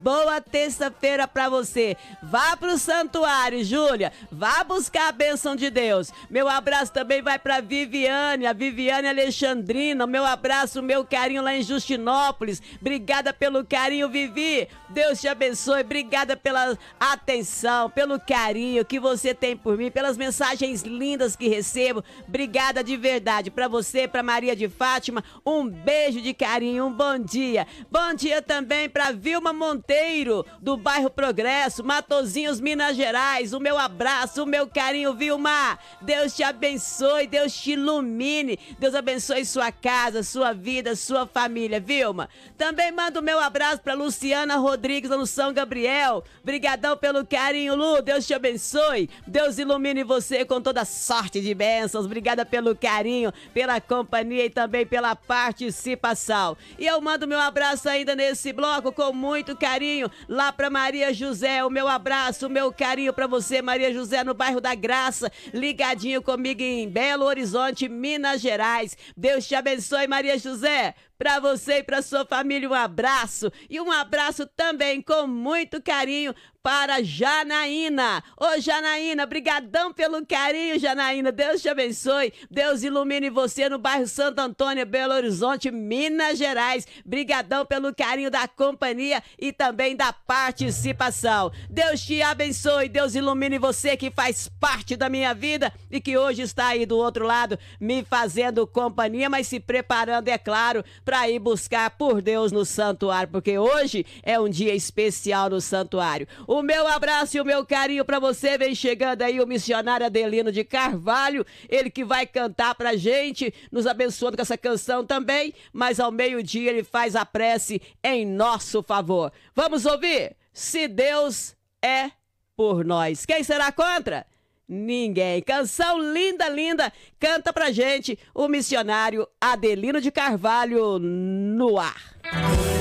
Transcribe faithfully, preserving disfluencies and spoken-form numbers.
Boa terça-feira pra você. Vá pro santuário, Júlia. Vá buscar a bênção de Deus. Meu abraço também vai pra Viviane, a Viviane Alexandrina. Meu abraço, meu carinho lá em Justinópolis. Obrigada pelo carinho, Vivi. Deus te abençoe. Obrigada pela atenção, pelo carinho que você tem por mim, pelas mensagens lindas que recebo. Obrigada de verdade. Pra você, pra Maria de Fátima, um beijo de carinho, um bom dia. Bom dia também pra Vilma Monteiro, do bairro Progresso, Matozinhos, Minas Gerais. O meu abraço, o meu carinho, Vilma. Deus te abençoe, Deus te ilumine. Deus abençoe sua casa, sua vida, sua família, Vilma. Também mando o meu abraço para Luciana Rodrigues, lá no São Gabriel. Brigadão pelo carinho, Lu. Deus te abençoe. Deus ilumine você com toda sorte de bênçãos. Obrigada pelo carinho, pela companhia e também pela participação. E eu mando meu abraço ainda nesse bloco com muito carinho lá pra Maria José. O meu abraço, o meu carinho pra você, Maria José, no bairro da Graça, ligadinho comigo em Belo Horizonte, Minas Gerais. Deus te abençoe, Maria José. Pra você e pra sua família, um abraço. E um abraço também com muito carinho para Janaína. Ô Janaína, brigadão pelo carinho, Janaína. Deus te abençoe. Deus ilumine você no bairro Santo Antônio, Belo Horizonte, Minas Gerais. Brigadão pelo carinho da companhia e também da participação. Deus te abençoe. Deus ilumine você que faz parte da minha vida e que hoje está aí do outro lado me fazendo companhia, mas se preparando, é claro, para ir buscar por Deus no santuário, porque hoje é um dia especial no santuário. O meu abraço e o meu carinho para você. Vem chegando aí o missionário Adelino de Carvalho, ele que vai cantar pra gente, nos abençoando com essa canção também, mas ao meio-dia ele faz a prece em nosso favor. Vamos ouvir? Se Deus é por nós, quem será contra? Ninguém. Canção linda, linda. Canta pra gente o missionário Adelino de Carvalho no ar.